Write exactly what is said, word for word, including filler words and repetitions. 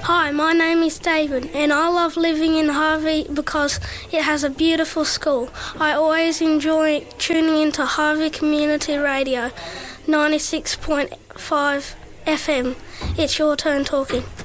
Hi, my name is David and I love living in Harvey because it has a beautiful school. I always enjoy tuning into Harvey Community Radio ninety-six point five F M. It's your turn talking.